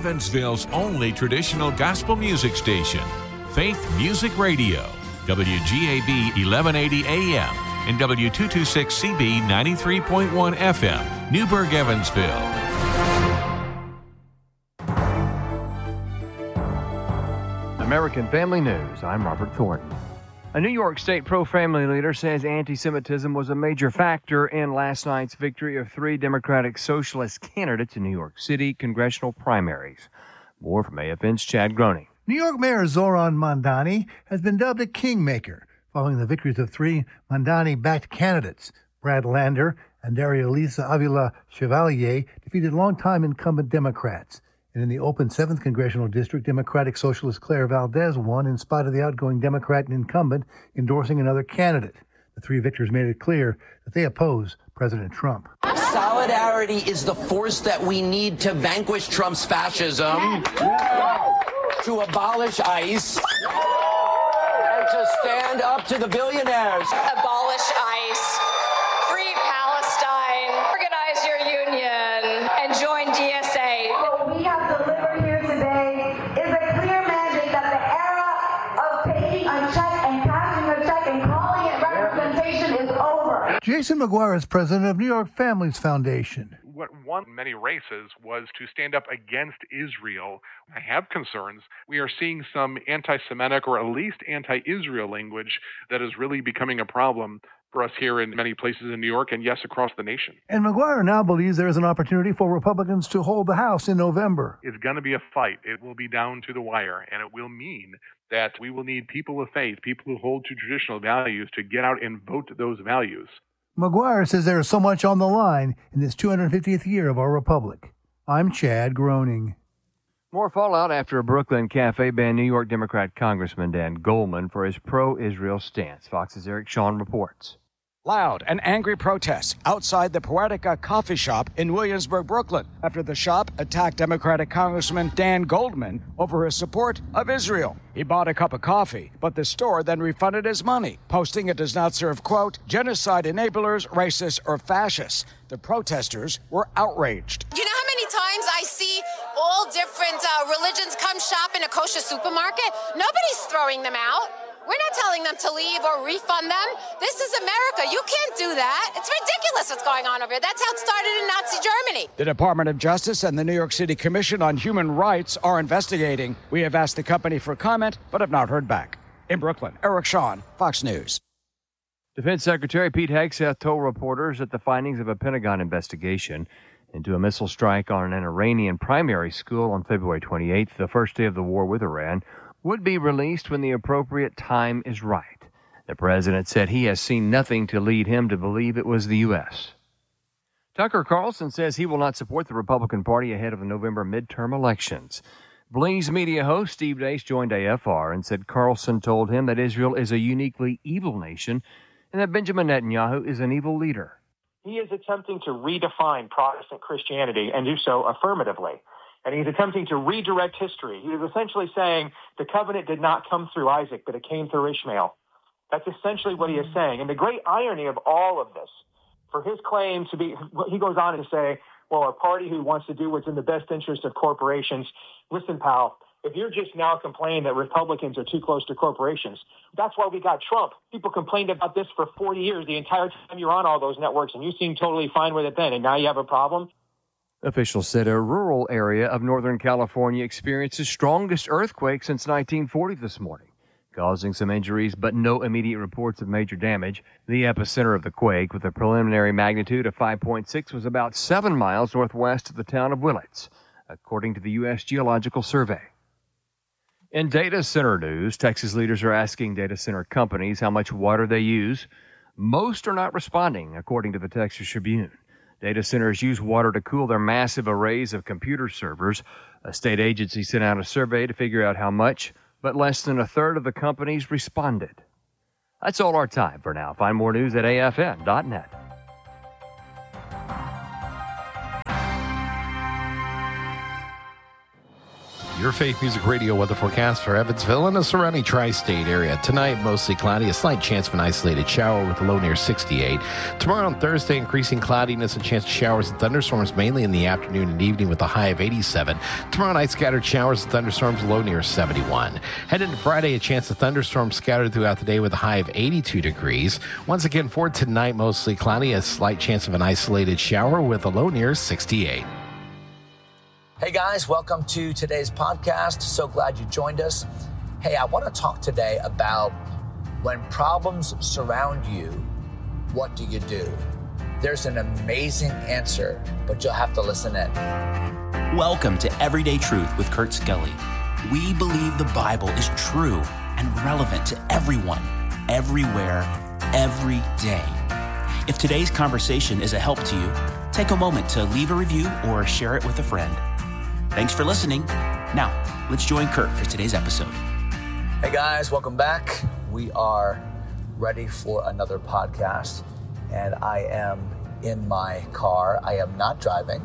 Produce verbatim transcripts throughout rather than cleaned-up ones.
Evansville's only traditional gospel music station, Faith Music Radio, W G A B eleven eighty A M and W two twenty-six C B ninety-three point one F M, Newburgh, Evansville. American Family News, I'm Robert Thornton. A New York State pro-family leader says anti-Semitism was a major factor in last night's victory of three Democratic Socialist candidates in New York City congressional primaries. More from A F N's Chad Groening. New York Mayor Zoran Mandani has been dubbed a kingmaker following the victories of three Mandani-backed candidates. Brad Lander and Daria Lisa Avila Chevalier defeated longtime incumbent Democrats. And in the open seventh Congressional District, Democratic Socialist Claire Valdez won in spite of the outgoing Democrat and incumbent endorsing another candidate. The three victors made it clear that they oppose President Trump. Solidarity is the force that we need to vanquish Trump's fascism, to abolish ICE, and to stand up to the billionaires. Abolish ICE, free Palestine, organize your union, and join D S A. What we have delivered here today is a clear mandate that the era of taking a check and cashing a check and calling it representation is over. Jason McGuire is president of New York Families Foundation. What won many races was to stand up against Israel. I have concerns. We are seeing some anti-Semitic or at least anti-Israel language that is really becoming a problem for us here in many places in New York and, yes, across the nation. And McGuire now believes there is an opportunity for Republicans to hold the House in November. It's going to be a fight. It will be down to the wire, and it will mean that we will need people of faith, people who hold to traditional values, to get out and vote those values. McGuire says there is so much on the line in this two hundred fiftieth year of our republic. I'm Chad Groening. More fallout after a Brooklyn cafe banned New York Democrat Congressman Dan Goldman for his pro-Israel stance. Fox's Eric Shawn reports. Loud and angry protests outside the Poetica coffee shop in Williamsburg, Brooklyn, after the shop attacked Democratic Congressman Dan Goldman over his support of Israel. He bought a cup of coffee, but the store then refunded his money, posting it does not serve, quote, genocide enablers, racists, or fascists. The protesters were outraged. You know how many times I see all different uh, religions come shop in a kosher supermarket? Nobody's throwing them out. We're not telling them to leave or refund them. This is America. You can't do that. It's ridiculous what's going on over here. That's how it started in Nazi Germany. The Department of Justice and the New York City Commission on Human Rights are investigating. We have asked the company for comment, but have not heard back. In Brooklyn, Eric Shawn, Fox News. Defense Secretary Pete Hegseth told reporters that the findings of a Pentagon investigation into a missile strike on an Iranian primary school on February twenty-eighth, the first day of the war with Iran, would be released when the appropriate time is right. The president said he has seen nothing to lead him to believe it was the U S. Tucker Carlson says he will not support the Republican Party ahead of the November midterm elections. Blaze Media host Steve Deace joined A F R and said Carlson told him that Israel is a uniquely evil nation and that Benjamin Netanyahu is an evil leader. He is attempting to redefine Protestant Christianity and do so affirmatively. And he's attempting to redirect history. He is essentially saying the covenant did not come through Isaac, but it came through Ishmael. That's essentially what he is saying. And the great irony of all of this, for his claim to be, he goes on to say, well, a party who wants to do what's in the best interest of corporations. Listen, pal, if you're just now complaining that Republicans are too close to corporations, that's why we got Trump. People complained about this for forty years, the entire time you're on all those networks, and you seemed totally fine with it then, and now you have a problem? Officials said a rural area of Northern California experienced its strongest earthquake since nineteen forty this morning, causing some injuries but no immediate reports of major damage. The epicenter of the quake, with a preliminary magnitude of five point six, was about seven miles northwest of the town of Willits, according to the U S Geological Survey. In data center news, Texas leaders are asking data center companies how much water they use. Most are not responding, according to the Texas Tribune. Data centers use water to cool their massive arrays of computer servers. A state agency sent out a survey to figure out how much, but less than a third of the companies responded. That's all our time for now. Find more news at A F N dot net. Your Faith Music Radio weather forecast for Evansville and the surrounding tri-state area. Tonight, mostly cloudy, a slight chance of an isolated shower with a low near sixty-eight. Tomorrow and Thursday, increasing cloudiness, a chance of showers and thunderstorms mainly in the afternoon and evening with a high of eighty-seven. Tomorrow night, scattered showers and thunderstorms, low near seventy-one. Heading into Friday, a chance of thunderstorms scattered throughout the day with a high of eighty-two degrees. Once again, for tonight, mostly cloudy, a slight chance of an isolated shower with a low near sixty-eight. Hey guys, welcome to today's podcast. So glad you joined us. Hey, I want to talk today about when problems surround you, what do you do? There's an amazing answer, but you'll have to listen in. Welcome to Everyday Truth with Kurt Skelly. We believe the Bible is true and relevant to everyone, everywhere, every day. If today's conversation is a help to you, take a moment to leave a review or share it with a friend. Thanks for listening. Now, let's join Kurt for today's episode. Hey guys, welcome back. We are ready for another podcast, and I am in my car. I am not driving.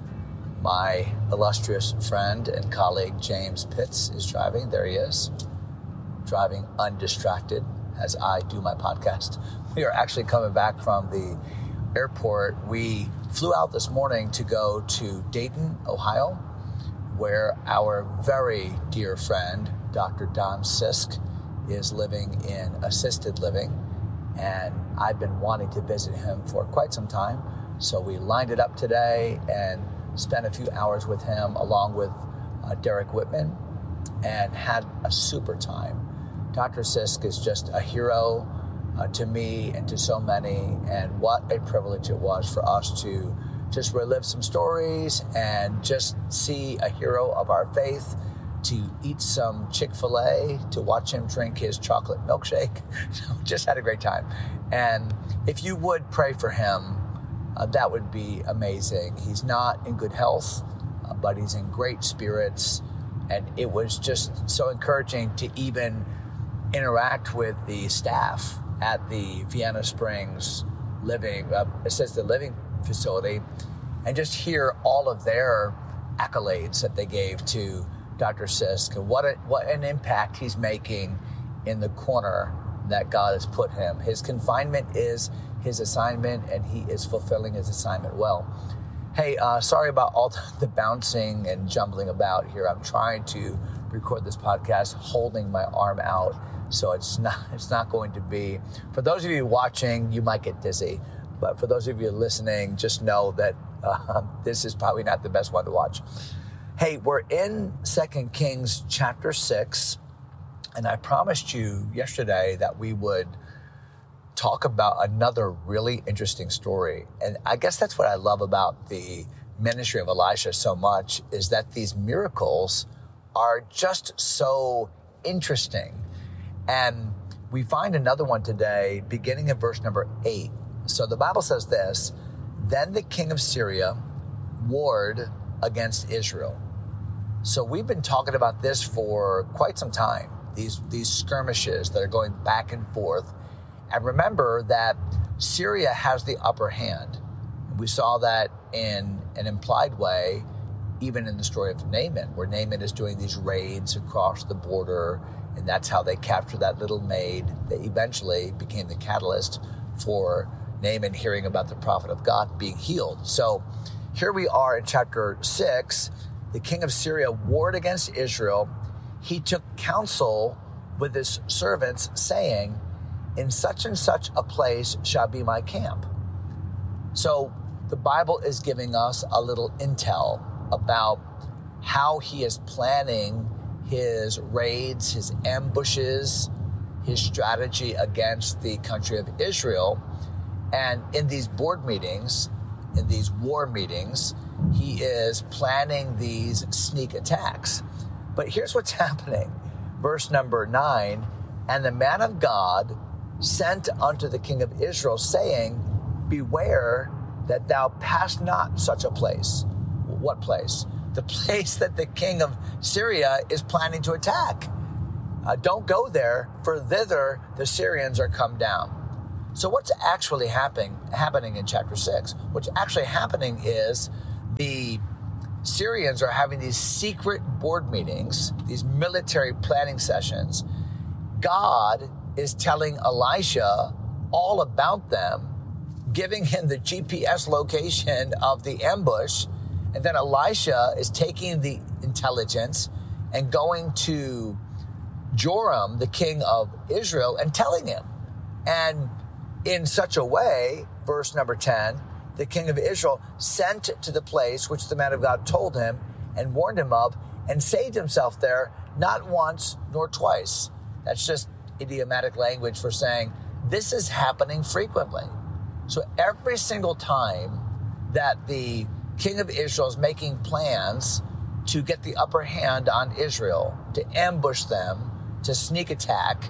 My illustrious friend and colleague, James Pitts, is driving. There he is, driving undistracted as I do my podcast. We are actually coming back from the airport. We flew out this morning to go to Dayton, Ohio, where our very dear friend, Doctor Don Sisk, is living in assisted living. And I've been wanting to visit him for quite some time. So we lined it up today and spent a few hours with him along with uh, Derek Whitman and had a super time. Doctor Sisk is just a hero uh, to me and to so many. And what a privilege it was for us to just relive some stories and just see a hero of our faith, to eat some Chick-fil-A, to watch him drink his chocolate milkshake. Just had a great time. And if you would pray for him, uh, that would be amazing. He's not in good health, uh, but he's in great spirits. And it was just so encouraging to even interact with the staff at the Vienna Springs living, uh, assisted living facility, and just hear all of their accolades that they gave to Doctor Sisk, and what a, what an impact he's making in the corner that God has put him. His confinement is his assignment, and he is fulfilling his assignment well. Hey, uh, sorry about all the bouncing and jumbling about here. I'm trying to record this podcast holding my arm out, so it's not it's not going to be. For those of you watching, you might get dizzy. But for those of you listening, just know that uh, this is probably not the best one to watch. Hey, we're in Second Kings chapter six, and I promised you yesterday that we would talk about another really interesting story. And I guess that's what I love about the ministry of Elisha so much, is that these miracles are just so interesting. And we find another one today, beginning in verse number eight. So the Bible says this: then the king of Syria warred against Israel. So we've been talking about this for quite some time, these, these skirmishes that are going back and forth. And remember that Syria has the upper hand. We saw that in an implied way, even in the story of Naaman, where Naaman is doing these raids across the border, and that's how they captured that little maid that eventually became the catalyst for Naaman hearing about the prophet of God being healed. So here we are in chapter six. The king of Syria warred against Israel. He took counsel with his servants, saying, in such and such a place shall be my camp. So the Bible is giving us a little intel about how he is planning his raids, his ambushes, his strategy against the country of Israel. And in these board meetings, in these war meetings, he is planning these sneak attacks. But here's what's happening. Verse number nine, and the man of God sent unto the king of Israel, saying, beware that thou pass not such a place. What place? The place that the king of Syria is planning to attack. Uh, don't go there, for thither the Syrians are come down. So what's actually happening happening in chapter six? What's actually happening is the Syrians are having these secret board meetings, these military planning sessions. God is telling Elisha all about them, giving him the G P S location of the ambush. And then Elisha is taking the intelligence and going to Joram, the king of Israel, and telling him. And in such a way, verse number ten, the king of Israel sent to the place which the man of God told him and warned him of, and saved himself there not once nor twice. That's just idiomatic language for saying this is happening frequently. So every single time that the king of Israel is making plans to get the upper hand on Israel, to ambush them, to sneak attack,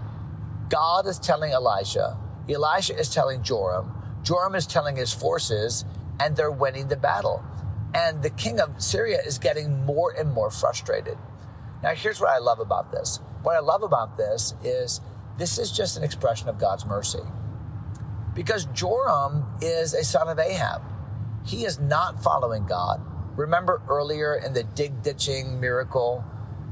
God is telling Elisha, Elisha is telling Joram, Joram is telling his forces, and they're winning the battle. And the king of Syria is getting more and more frustrated. Now, here's what I love about this. What I love about this is this is just an expression of God's mercy. Because Joram is a son of Ahab. He is not following God. Remember earlier in the dig ditching miracle,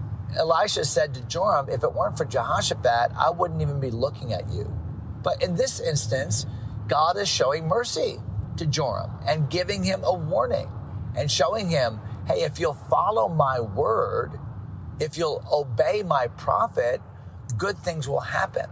Elisha said to Joram, if it weren't for Jehoshaphat, I wouldn't even be looking at you. But in this instance, God is showing mercy to Joram and giving him a warning and showing him, hey, if you'll follow my word, if you'll obey my prophet, good things will happen.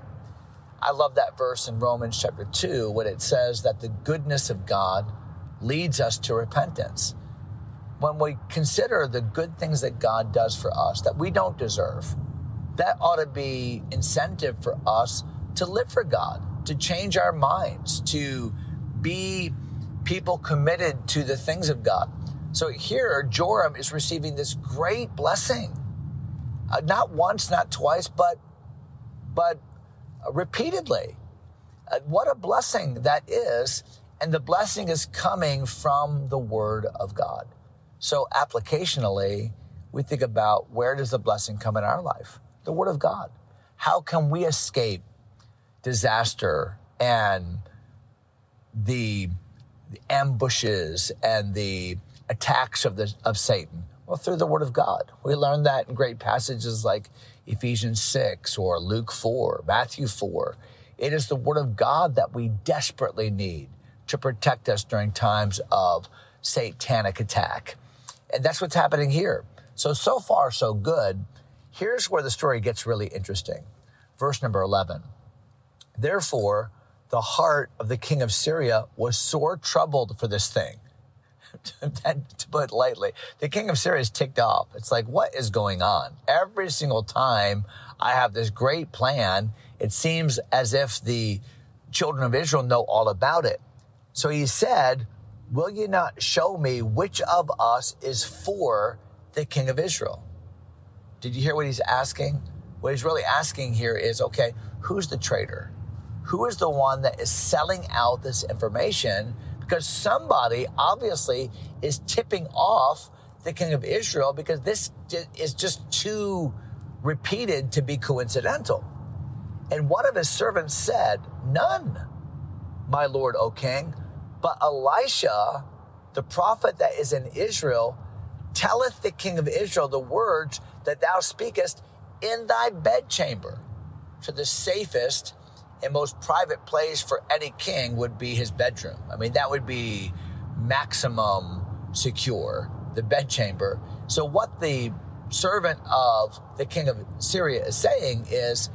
I love that verse in Romans chapter two when it says that the goodness of God leads us to repentance. When we consider the good things that God does for us that we don't deserve, that ought to be incentive for us to live for God, to change our minds, to be people committed to the things of God. So here, Joram is receiving this great blessing. Uh, not once, not twice, but, but uh, repeatedly. Uh, what a blessing that is. And the blessing is coming from the word of God. So applicationally, we think about where does the blessing come in our life? The word of God. How can we escape disaster and the, the ambushes and the attacks of the of Satan? Well, through the word of God. We learn that in great passages like Ephesians six or Luke four, Matthew four. It is the word of God that we desperately need to protect us during times of satanic attack. And that's what's happening here. So, so far, so good. Here's where the story gets really interesting. Verse number eleven. Therefore, the heart of the king of Syria was sore troubled for this thing. To put it lightly, the king of Syria is ticked off. It's like, what is going on? Every single time I have this great plan, it seems as if the children of Israel know all about it. So he said, will you not show me which of us is for the king of Israel? Did you hear what he's asking? What he's really asking here is, okay, who's the traitor? Who is the one that is selling out this information? Because somebody obviously is tipping off the king of Israel because this is just too repeated to be coincidental. And one of his servants said, none, my lord, O king. But Elisha, the prophet that is in Israel, telleth the king of Israel the words that thou speakest in thy bedchamber. So the safest and most private place for any king would be his bedroom. I mean, that would be maximum secure, the bedchamber. So what the servant of the king of Syria is saying is,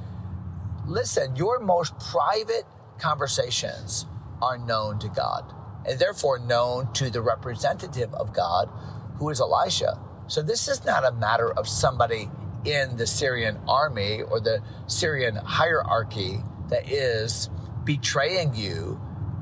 listen, your most private conversations are known to God, and therefore known to the representative of God, who is Elisha. So this is not a matter of somebody in the Syrian army or the Syrian hierarchy that is betraying you,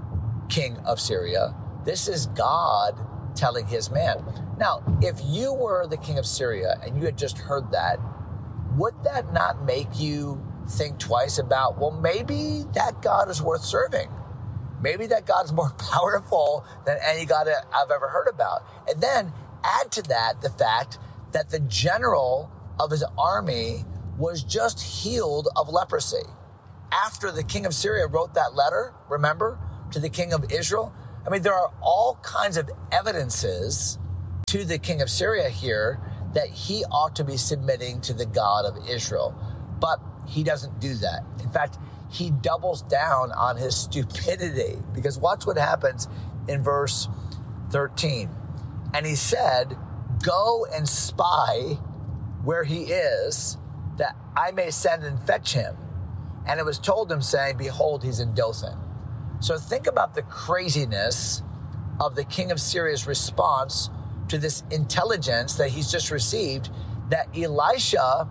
king of Syria. This is God telling his man. Now, if you were the king of Syria and you had just heard that, would that not make you think twice about, well, maybe that God is worth serving? Maybe that God's more powerful than any God I've ever heard about. And then add to that the fact that the general of his army was just healed of leprosy. After the king of Syria wrote that letter, remember, to the king of Israel, I mean, there are all kinds of evidences to the king of Syria here that he ought to be submitting to the God of Israel. But he doesn't do that. In fact, he doubles down on his stupidity, because watch what happens in verse thirteen. And he said, go and spy where he is, that I may send and fetch him. And it was told him, saying, behold, he's in Dothan. So think about the craziness of the king of Syria's response to this intelligence that he's just received, that Elisha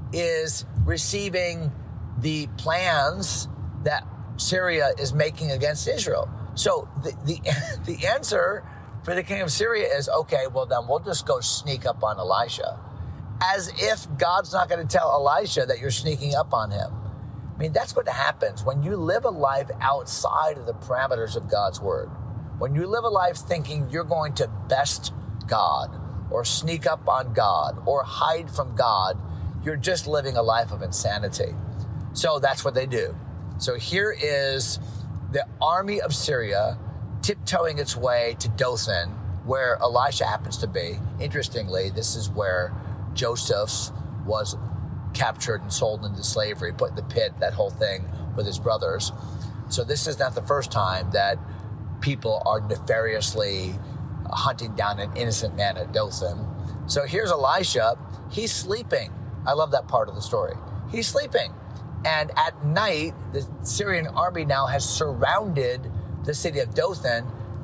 is receiving the plans that Syria is making against Israel. So the, the, the answer for the king of Syria is, okay, well then we'll just go sneak up on Elisha. As if God's not going to tell Elisha that you're sneaking up on him. I mean, that's what happens when you live a life outside of the parameters of God's word. When you live a life thinking you're going to best God or sneak up on God or hide from God, you're just living a life of insanity. So that's what they do. So here is the army of Syria tiptoeing its way to Dothan, where Elisha happens to be. Interestingly, this is where Joseph was captured and sold into slavery, put in the pit, that whole thing with his brothers. So this is not the first time that people are nefariously hunting down an innocent man at Dothan. So here's Elisha. He's sleeping. I love that part of the story. He's sleeping. And at night, the Syrian army now has surrounded the city of Dothan.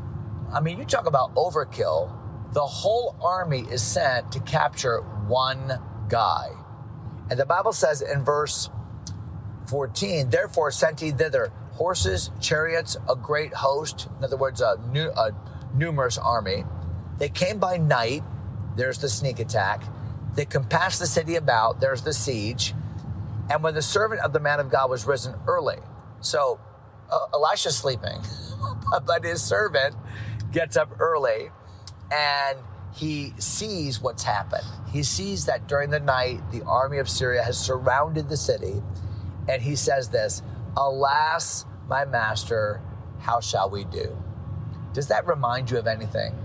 I mean, you talk about overkill. The whole army is sent to capture one guy. And the Bible says in verse fourteen, therefore sent he thither horses, chariots, a great host. In other words, a, nu- a numerous army. They came by night. There's the sneak attack. They compassed the city about. There's the siege. And when the servant of the man of God was risen early. So uh, Elisha's sleeping, but his servant gets up early and he sees what's happened. He sees that during the night, the army of Syria has surrounded the city. And he says this, alas, my master, how shall we do? Does that remind you of anything?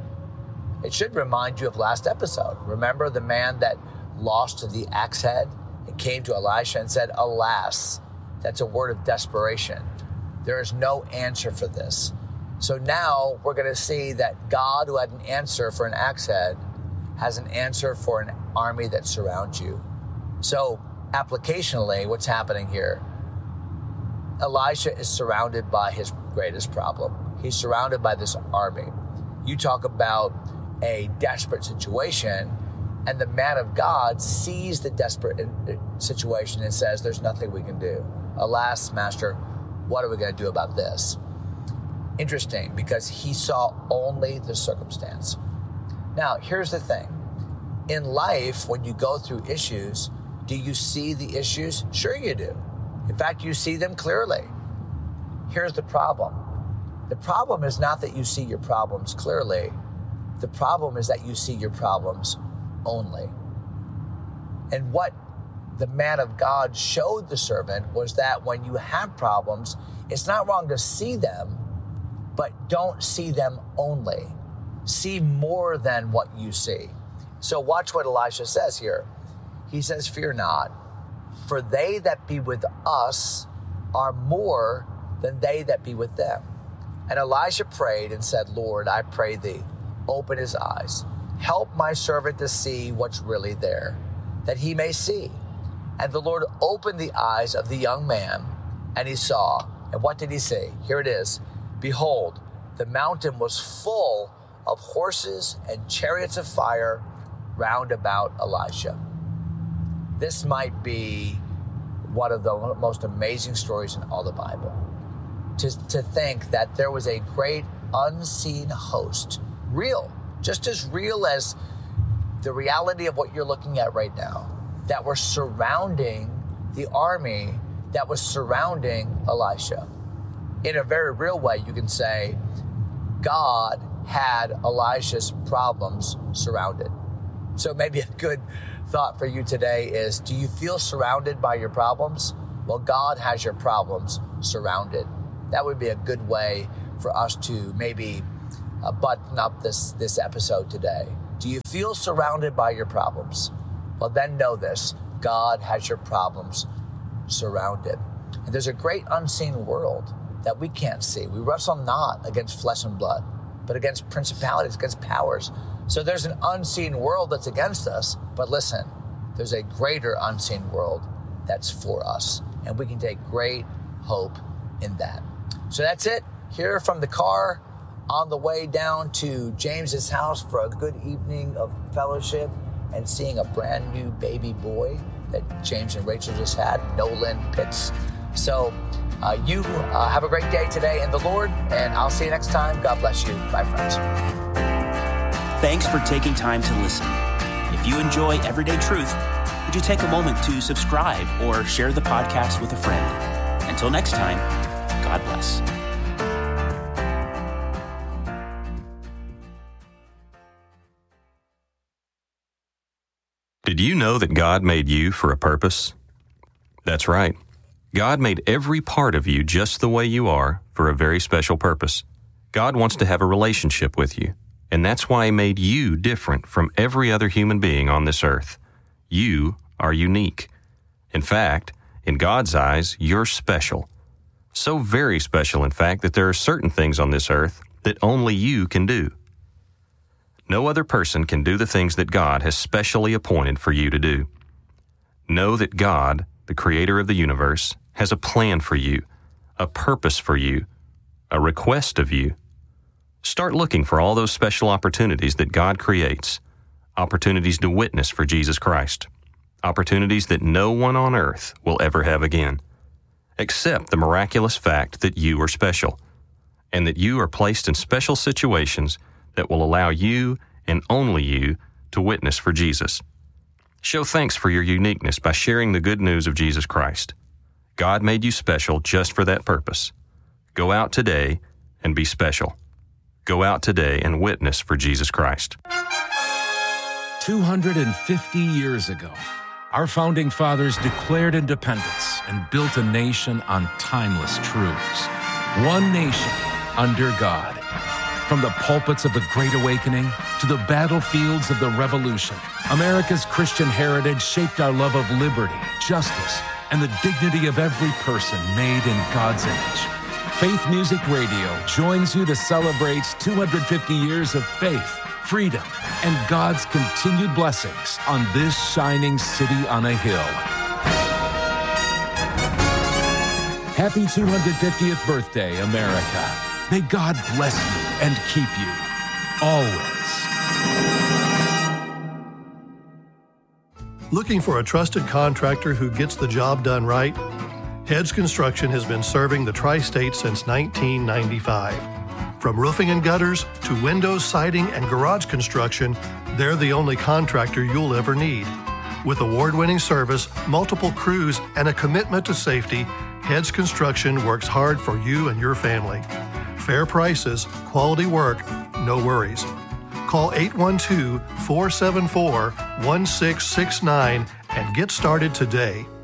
It should remind you of last episode. Remember the man that lost to the axe head and came to Elisha and said, alas, that's a word of desperation. There is no answer for this. So now we're going to see that God, who had an answer for an axe head, has an answer for an army that surrounds you. So applicationally, what's happening here? Elisha is surrounded by his greatest problem. He's surrounded by this army. You talk about a desperate situation, and the man of God sees the desperate situation and says, there's nothing we can do. Alas, master, what are we going to do about this? Interesting, because he saw only the circumstance. Now, here's the thing. In life, when you go through issues, do you see the issues? Sure you do. In fact, you see them clearly. Here's the problem. The problem is not that you see your problems clearly. The problem is that you see your problems only. And what the man of God showed the servant was that when you have problems, it's not wrong to see them, but don't see them only. See more than what you see. So watch what Elisha says here. He says, fear not, for they that be with us are more than they that be with them. And Elisha prayed and said, Lord, I pray thee, open his eyes. Help my servant to see what's really there, that he may see. And the Lord opened the eyes of the young man, and he saw. And what did he see? Here it is. Behold, the mountain was full of horses and chariots of fire round about Elisha. This might be one of the most amazing stories in all the Bible. To, to think that there was a great unseen host, real, just as real as the reality of what you're looking at right now, that were surrounding the army that was surrounding Elisha. In a very real way, you can say God had Elisha's problems surrounded. So maybe a good thought for you today is, do you feel surrounded by your problems? Well, God has your problems surrounded. That would be a good way for us to maybe uh, button up this, this episode today. Do you feel surrounded by your problems? Well, then know this. God has your problems surrounded. And there's a great unseen world that we can't see. We wrestle not against flesh and blood, but against principalities, against powers. So there's an unseen world that's against us. But listen, there's a greater unseen world that's for us. And we can take great hope in that. So that's it. Here from the car on the way down to James's house for a good evening of fellowship and seeing a brand new baby boy that James and Rachel just had, Nolan Pitts. So uh, you uh, have a great day today in the Lord, and I'll see you next time. God bless you. Bye, friends. Thanks for taking time to listen. If you enjoy Everyday Truth, would you take a moment to subscribe or share the podcast with a friend? Until next time, God bless. Did you know that God made you for a purpose? That's right. God made every part of you just the way you are for a very special purpose. God wants to have a relationship with you, and that's why He made you different from every other human being on this earth. You are unique. In fact, in God's eyes, you're special. So very special, in fact, that there are certain things on this earth that only you can do. No other person can do the things that God has specially appointed for you to do. Know that God, the creator of the universe, has a plan for you, a purpose for you, a request of you. Start looking for all those special opportunities that God creates, opportunities to witness for Jesus Christ, opportunities that no one on earth will ever have again. Accept the miraculous fact that you are special, and that you are placed in special situations that will allow you and only you to witness for Jesus. Show thanks for your uniqueness by sharing the good news of Jesus Christ. God made you special just for that purpose. Go out today and be special. Go out today and witness for Jesus Christ. two hundred fifty years ago, our founding fathers declared independence and built a nation on timeless truths. One nation under God. From the pulpits of the Great Awakening to the battlefields of the Revolution, America's Christian heritage shaped our love of liberty, justice, and the dignity of every person made in God's image. Faith Music Radio joins you to celebrate two hundred fifty years of faith, freedom, and God's continued blessings on this shining city on a hill. Happy two hundred fiftieth birthday, America. May God bless you and keep you, always. Looking for a trusted contractor who gets the job done right? Heads Construction has been serving the Tri-State since nineteen ninety-five. From roofing and gutters to windows, siding, and garage construction, they're the only contractor you'll ever need. With award-winning service, multiple crews, and a commitment to safety, Heads Construction works hard for you and your family. Fair prices, quality work, no worries. Call eight one two, four seven four, one six six nine and get started today.